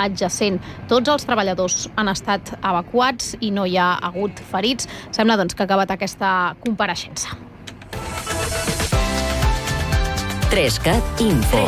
adjacent. Tots els treballadors han estat evacuats i no hi ha hagut ferits. Sembla doncs, que ha acabat aquesta compareixença. 3CAT Info.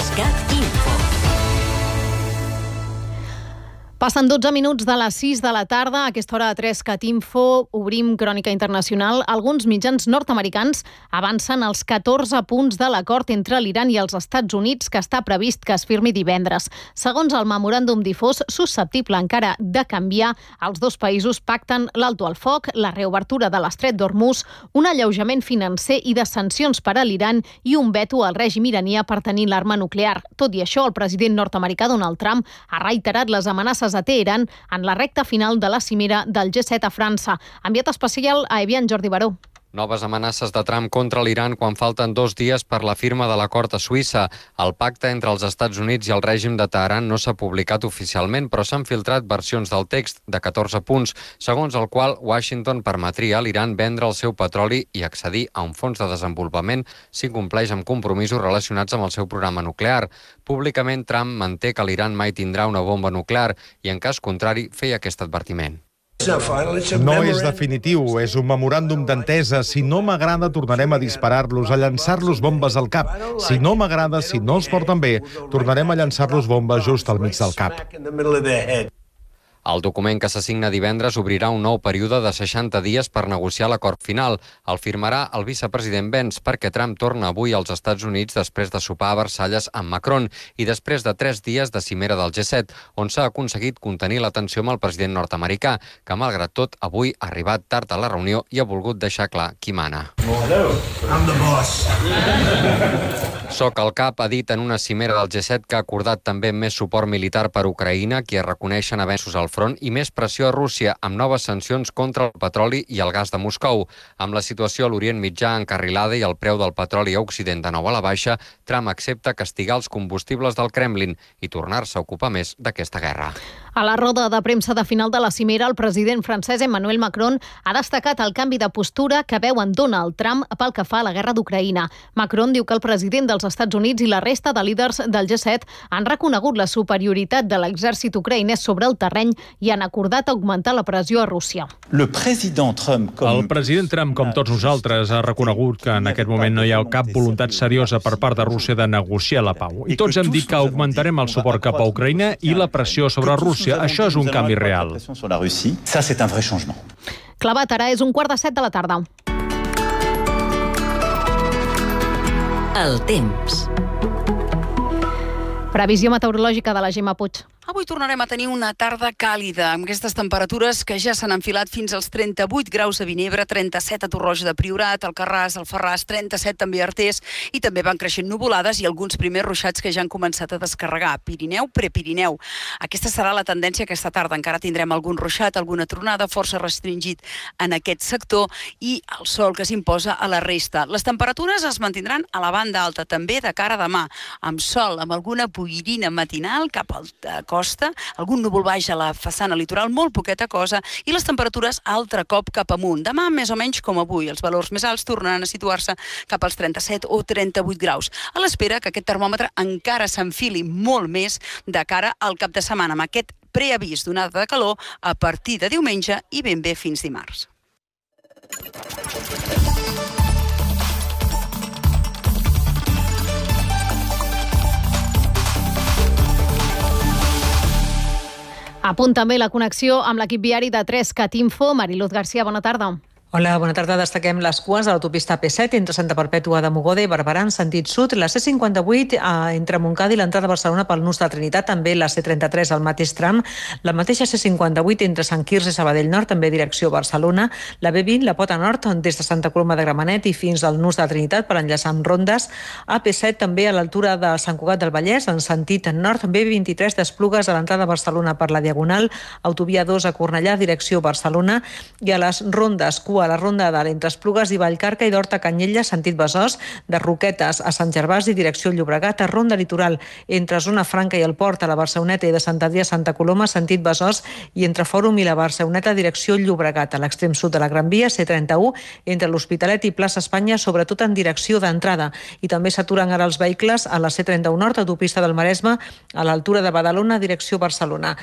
Passen 12 minuts de les 6 de la tarda. A aquesta hora de 3CAT Info obrim crònica internacional. Alguns mitjans nord-americans avancen els 14 punts de l'acord entre l'Iran i els Estats Units que està previst que es firmi divendres. Segons el memoràndum difós, susceptible encara de canviar, els dos països pacten l'alto al foc, la reobertura de l'estret d'Hormuz, un alleujament financer i de sancions per a l'Iran i un veto al règim iranià per tenir l'arma nuclear. Tot i això, el president nord-americà Donald Trump ha reiterat les amenaces a Teheran en la recta final de la cimera del G7 a França. Enviat especial a Evian Jordi Baró. Noves amenaces de Trump contra l'Iran quan falten 2 dies per la firma de l'acord a Suïssa. El pacte entre els Estats Units i el règim de Teheran no s'ha publicat oficialment, però s'han filtrat versions del text de 14 punts, segons el qual Washington permetria a l'Iran vendre el seu petroli i accedir a un fons de desenvolupament si compleix amb compromisos relacionats amb el seu programa nuclear. Públicament, Trump manté que l'Iran mai tindrà una bomba nuclear i, en cas contrari, feia aquest advertiment. No és definitiu, és un memoràndum d'entesa. Si no m'agrada, tornarem a disparar-los, a llançar-los bombes al cap. Si no m'agrada, si no els porten bé, tornarem a llançar-los bombes just al mig del cap. El document que s'assigna divendres obrirà un nou període de 60 dies per negociar l'acord final. El firmarà el vicepresident Pence perquè Trump torna avui als Estats Units després de sopar a Versalles amb Macron i després de 3 dies de cimera del G7, on s'ha aconseguit contenir la tensió amb el president nord-americà, que malgrat tot avui ha arribat tard a la reunió i ha volgut deixar clar qui mana. I'm the boss. Soc el cap, ha dit en una cimera del G7 que ha acordat també més suport militar per Ucraïna, que reconeixen avenços al front, i més pressió a Rússia, amb noves sancions contra el petroli i el gas de Moscou. Amb la situació a l'Orient Mitjà encarrilada i el preu del petroli a Occident de nou a la baixa, Trump accepta castigar els combustibles del Kremlin i tornar-se a ocupar més d'aquesta guerra. A la roda de premsa de final de la cimera, el president francès Emmanuel Macron ha destacat el canvi de postura que veu en Donald Trump pel que fa a la guerra d'Ucraïna. Macron diu que el president dels Estats Units i la resta de líders del G7 han reconegut la superioritat de l'exèrcit ucraïnès sobre el terreny i han acordat augmentar la pressió a Rússia. El president Trump, com tots nosaltres, ha reconegut que en aquest moment no hi ha cap voluntat seriosa per part de Rússia de negociar la pau. I tots hem dit que augmentarem el suport cap a Ucraïna i la pressió sobre Rússia. Això és un canvi real. Clavat, ara és 6:15 de la tarda. El temps. Previsió meteorològica de la Gemma Puig. Avui tornarem a tenir una tarda càlida, amb aquestes temperatures que ja s'han enfilat fins als 38 graus a Vinebre, 37 a Torroja de Priorat, Alcarràs, Alfarràs, 37 també a Artés, i també van creixent nuvolades i alguns primers ruixats que ja han començat a descarregar. Pirineu, Prepirineu. Aquesta serà la tendència aquesta tarda. Encara tindrem algun ruixat, alguna tronada, força restringit en aquest sector, i el sol que s'imposa a la resta. Les temperatures es mantindran a la banda alta, també de cara a demà, amb sol, amb alguna boirina matinal cap al costa, algun núvol baix a la façana litoral, molt poqueta cosa, i les temperatures altre cop cap amunt. Demà, més o menys com avui, els valors més alts tornaran a situar-se cap als 37 o 38 graus, a l'espera que aquest termòmetre encara s'enfili molt més de cara al cap de setmana, amb aquest preavís d'onada de calor a partir de diumenge i ben bé fins dimarts. A punt també la connexió amb l'equip viari de 3CAT Info. Mariluz García, bona tarda. Hola, bona tarda. Destaquem les cues de l'autopista P7 entre Santa Perpètua de Mogoda i Barberà en sentit sud, la C58 entre Montcada i l'entrada a Barcelona pel nus de Trinitat, també la C33 al mateix tram, la mateixa C58 entre Sant Quirze i Sabadell Nord, també direcció Barcelona, la B20, la Pota Nord, des de Santa Coloma de Gramenet i fins al nus de Trinitat per enllaçar amb rondes, AP7 també a l'altura de Sant Cugat del Vallès, en sentit nord, B23 d'Esplugues a l'entrada a Barcelona per la Diagonal, autovia 2 a Cornellà, direcció Barcelona, i a les rondes, cua a la ronda entre Esplugues i Vallcarca i d'Horta a Canyella, sentit Besòs, de Roquetes a Sant Gervasi, direcció Llobregat, a ronda litoral entre Zona Franca i el Port a la Barceloneta i de Sant Adrià a Santa Coloma, sentit Besòs, i entre Fòrum i la Barceloneta, direcció Llobregat, a l'extrem sud de la Gran Via, C31, entre l'Hospitalet i Plaça Espanya, sobretot en direcció d'entrada. I també s'aturen ara els vehicles a la C31 Nord, autopista del Maresme, a l'altura de Badalona, direcció Barcelona.